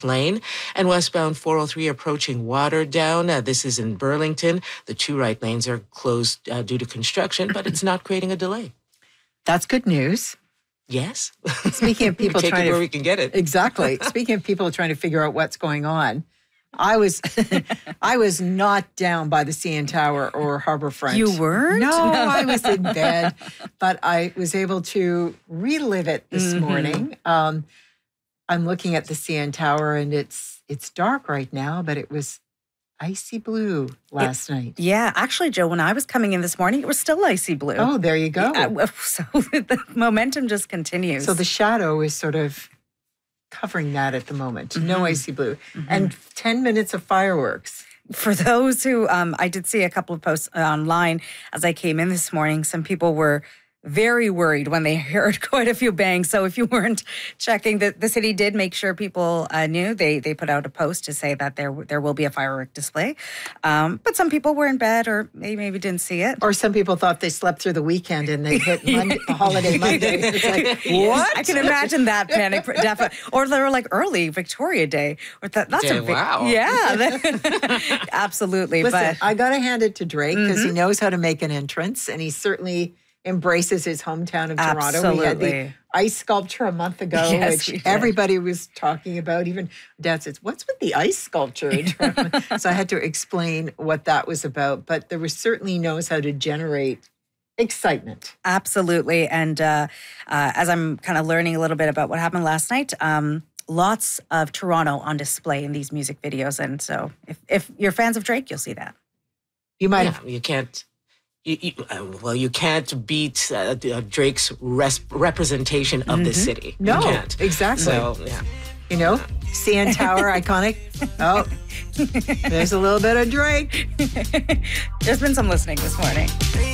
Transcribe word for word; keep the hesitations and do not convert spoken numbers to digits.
Lane, and westbound four oh three approaching Waterdown. Uh, this is in Burlington. The two right lanes are closed uh, due to construction, but it's not creating a delay. That's good news. Yes. Speaking of people we take trying it where to we can get it. Exactly. Speaking of people trying to figure out what's going on, I was I was not down by the C N Tower or Harbourfront. You weren't? No, I was in bed, but I was able to relive it this Mm-hmm. morning. Um, I'm looking at the C N Tower, and it's it's dark right now, but it was icy blue last It- night. Yeah, actually, Joe, when I was coming in this morning, it was still icy blue. Oh, there you go. Yeah, well, so the momentum just continues. So the shadow is sort of covering that at the moment. No icy blue. And ten minutes of fireworks. For those who, um, I did see a couple of posts online as I came in this morning. Some people were very worried when they heard quite a few bangs. So if you weren't checking, the, the city did make sure people uh, knew. They they put out a post to say that there there will be a firework display. Um, but some people were in bed or they maybe didn't see it. Or some people thought they slept through the weekend and they hit Monday, holiday Monday. It's like, what? I can imagine that panic. Definitely. Or they were like early Victoria Day. Or that, that's Yeah, a big, wow. Yeah, absolutely. Listen, but I got to hand it to Drake because he knows how to make an entrance, and he certainly embraces his hometown of Toronto. We had the Absolutely. ice sculpture a month ago, Yes, we which did. everybody was talking about. Even Dad says, "What's with the ice sculpture?" in Toronto?" So I had to explain what that was about. But there was certainly knows how to generate excitement. Absolutely. And uh, uh, as I'm kind of learning a little bit about what happened last night, um, lots of Toronto on display in these music videos. And so if, if you're fans of Drake, you'll see that. You might Yeah, have. you can't. You, you, uh, well, you can't beat uh, uh, Drake's res- representation of the city. No, you can't. exactly. So, yeah. You know, C N Tower, iconic. Oh, there's a little bit of Drake. There's been some listening this morning.